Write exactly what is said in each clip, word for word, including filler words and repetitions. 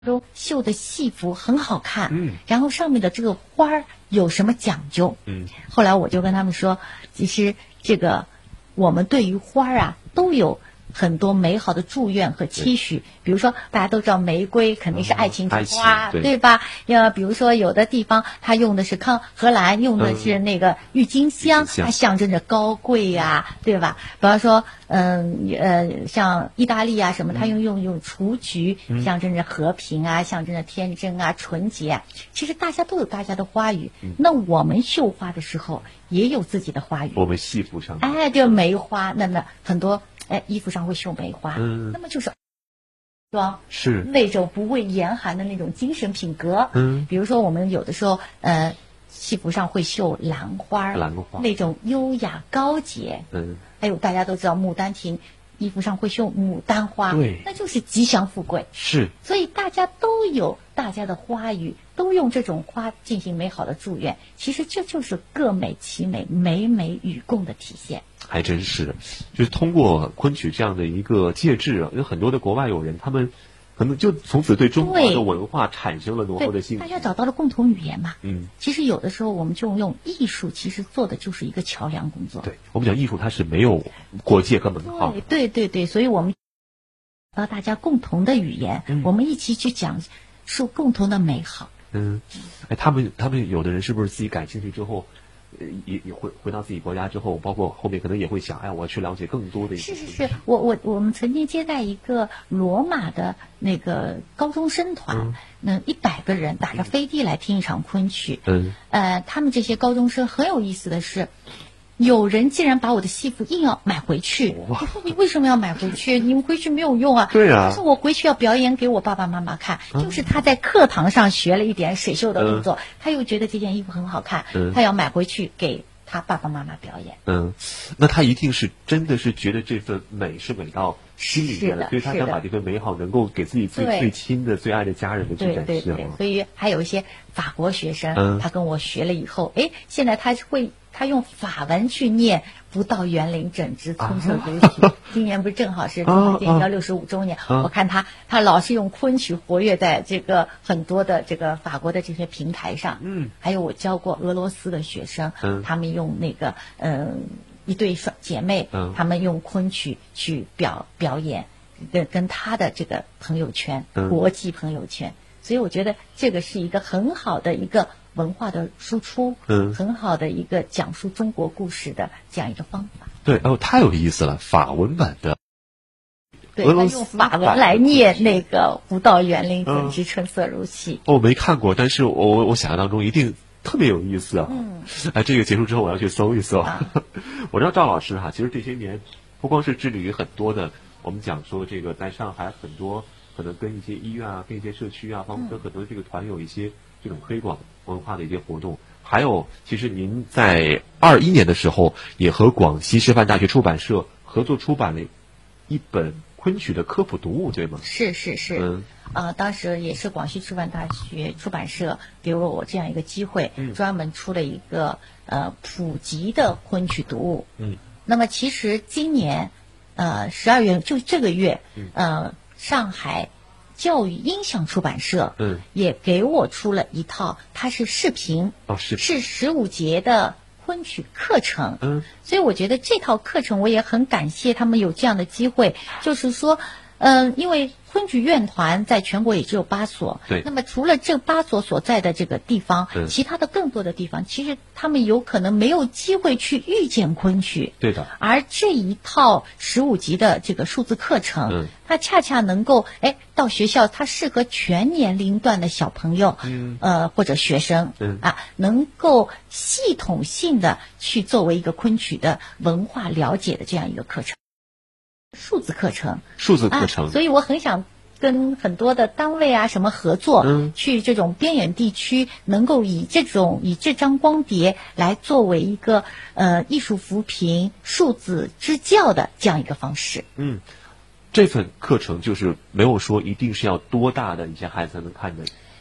中绣的戏服很好看， 嗯， 然后上面的这个花儿有什么讲究？ 嗯， 后来我就跟他们说，其实这个我们对于花儿啊都有很多美好的祝愿和期许。比如说大家都知道玫瑰肯定是爱情之花， 嗯、对, 对吧？要比如说有的地方它用的是康荷兰用的是那个郁金香， 嗯、 它象征着高贵呀、啊，对吧？比方说嗯呃像意大利啊什么，它用用用雏菊， 嗯、 象征着和平啊，象征着天真啊纯洁啊。其实大家都有大家的花语、 嗯、 那我们绣花的时候也有自己的花语。 我们戏服上哎就梅花，那那很多哎衣服上会绣梅花， 嗯， 那么就是装是那种不畏严寒的那种精神品格。 嗯， 比如说我们有的时候呃戏服上会绣兰花， 兰花那种优雅高洁。 嗯， 还有大家都知道牡丹亭衣服上会绣牡丹花， 对， 那就是吉祥富贵。 是， 所以大家都有大家的花语，都用这种花进行美好的祝愿。其实这就是各美其美，美美与共的体现。 还真是的，就是通过昆曲这样的一个介质，有很多的国外友人，他们可能就从此对中国的文化产生了浓厚的兴趣。 大家找到了共同语言嘛。 嗯， 其实有的时候我们就用艺术，其实做的就是一个桥梁工作。 对，我们讲艺术，它是没有国界和门号。 对对对对，所以我们找到大家共同的语言、嗯，我们一起去讲述共同的美好。 嗯，哎，他们他们有的人是不是自己感兴趣之后？也也回回到自己国家之后，包括后面可能也会想，哎，我要去了解更多的一些。 是是是，我我我们曾经接待一个罗马的那个高中生团，那一百个人打着飞的来听一场昆曲。 嗯， 呃，他们这些高中生很有意思的是。有人竟然把我的戏服硬要买回去，我说你为什么要买回去？你们回去没有用啊。 对啊。 他说我回去要表演给我爸爸妈妈看，嗯、就是他在课堂上学了一点水袖的动作，嗯、他又觉得这件衣服很好看，嗯、他要买回去给他爸爸妈妈表演。 嗯，那他一定是真的是觉得这份美是美到心里面的，所以他想把这份美好能够给自己最最亲的、最爱的家人们去展示。 对对对，所以还有一些法国学生，嗯、他跟我学了以后，哎，现在他会。他用法文去念“不到园林整枝春色如许”啊。今年不是正好是中华建交六十五周年，啊啊、我看他他老是用昆曲活跃在这个很多的这个法国的这些平台上。 嗯， 还有我教过俄罗斯的学生， 嗯、 他们用那个嗯一对双姐妹， 嗯、 他们用昆曲去表表演，跟跟他的这个朋友圈、 嗯、 国际朋友圈，所以我觉得这个是一个很好的一个。文化的输出， 嗯， 很好的一个讲述中国故事的这样一个方法。 对，哦，太有意思了，法文版的， 对，他用法文来念那个“不到园林整枝春色如洗”。 哦，没看过，但是我我想象当中一定特别有意思啊。 嗯， 哎，这个结束之后我要去搜一搜。啊、我知道赵老师哈，其实这些年不光是致力于很多的，我们讲说这个在上海很多可能跟一些医院啊、跟一些社区啊，包括跟很多这个团有一些。这种推广文化的一些活动，还有，其实您在二一年的时候，也和广西师范大学出版社合作出版了一本昆曲的科普读物，对吗？ 是是是， 嗯， 呃，当时也是广西师范大学出版社给了我这样一个机会， 嗯、 专门出了一个呃普及的昆曲读物。 嗯， 那么其实今年，呃，十二月就这个月， 嗯、 呃，上海。教育音响出版社， 嗯， 也给我出了一套，它是视频， 哦，是是十五节的昆曲课程， 嗯， 所以我觉得这套课程我也很感谢他们有这样的机会，就是说，嗯、呃，因为昆曲院团在全国也只有八所， 对， 那么除了这八所所在的这个地方， 嗯、 其他的更多的地方，其实他们有可能没有机会去遇见昆曲， 对的， 而这一套十五级的这个数字课程， 嗯， 它恰恰能够，哎，到学校它适合全年龄段的小朋友， 嗯， 呃或者学生， 嗯啊，能够系统性的去作为一个昆曲的文化了解的这样一个课程。数字课程， 数字课程、 啊，所以我很想跟很多的单位啊什么合作， 嗯， 去这种边远地区，能够以这种以这张光碟来作为一个呃艺术扶贫、数字支教的这样一个方式。 嗯，这份课程就是没有说一定是要多大的一些孩子才能看的。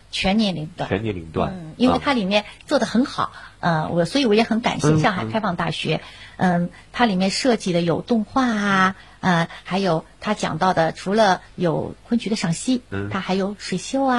全年龄段， 全年龄段， 嗯，因为它里面做的很好，呃，我所以我也很感谢上海开放大学，嗯，嗯它里面设计的有动画啊，呃，还有他讲到的，除了有昆曲的赏析，嗯，它还有水秀啊。